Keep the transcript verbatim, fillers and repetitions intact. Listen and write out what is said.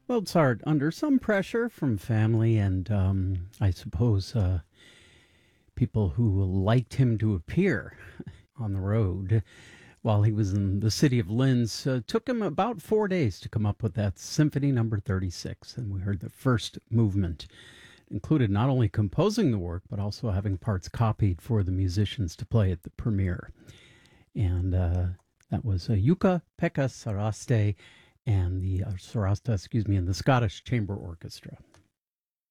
Mozart, under some pressure from family and um, I suppose uh, people who liked him to appear on the road while he was in the city of Linz, uh, took him about four days to come up with that Symphony Number thirty-six. And we heard the first movement. It included not only composing the work, but also having parts copied for the musicians to play at the premiere. And uh, that was uh, Jukka-Pekka Saraste and the uh, Sarasta, excuse me, and the Scottish Chamber Orchestra.